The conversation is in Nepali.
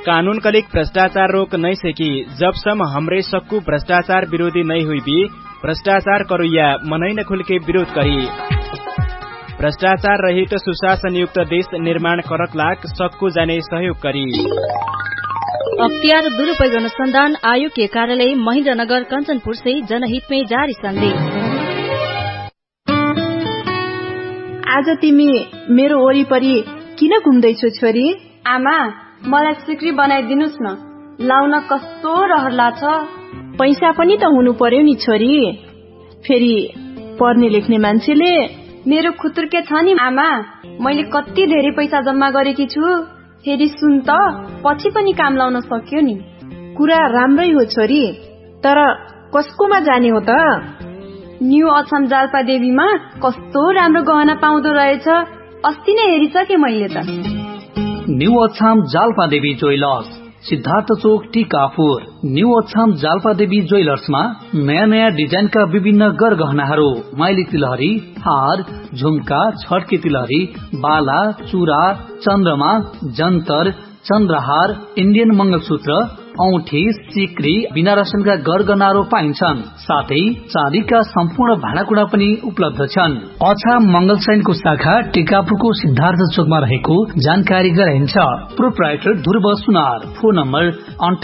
कानून कलिक भ्रष्टाचार रोक नहीं सकी जबसम हमरे सक्कू भ्रष्टाचार विरोधी नहीं हुई भी भ्रष्टाचार करुया मनै न खुलके विरोध करी। भ्रष्टाचार रहित सुशासन युक्त देश निर्माण करक लाग सक्कू जाने सहयोग करी। अख्तियार दुरुपयोग अनुसंधान आयोग के कार्यालय महेन्द्रनगर कंचनपुर से जनहित में जारी संदेश। आज तिमी मेरो वरिपरि किन घुम्दैछौ छोरी? आमा मलाई सिक्री बनाइदिनुस् न, लाउन कस्तो रहर लाग्छ। पैसा पनि त हुनु पर्यो नि छोरी, फेरि पढ्ने लेख्ने मान्छेले। मेरो खुतुर्के छ नि आमा, मैले कति धेरै पैसा जम्मा गरेकी छु। फेरि सुन त, पछि पनि काम लाउन सक्यो नि। कुरा राम्रै हो छोरी, तर कसकोमा जाने हो त? न्यू अछाम जाल्पा देवीमा कस्तो राम्रो गहना पाउँदो रहेछ, अस्ति नै हेरिसके मैले त। न्यू अछाम जाल्पा देवी ज्वेलर्स, सिद्धार्थ चोक टिकापुर। न्यू अछाम जाल्पा देवी ज्वेलर्समा नयाँ नयाँ डिजाइनका विभिन्न गरगहनाहरू, माइली तिलहरी, हार, झुम्का, छड्के तिलहरी, बाला, चूरा, चन्द्रमा, जन्तर, चन्द्रहार, इन्डियन मंगलसूत्र, औठी, सिक्री, बिना रसनका गरगहनाहरू पाइन्छन्। साथै चाँदीका सम्पूर्ण भाँडाकुँडा पनि उपलब्ध छन्। अछाम मंगलसैनको शाखा टिकापुरको सिद्धार्थ चोकमा रहेको जानकारी गराइन्छ। प्रोप्राइटर ध्रुव सुनार। Phone number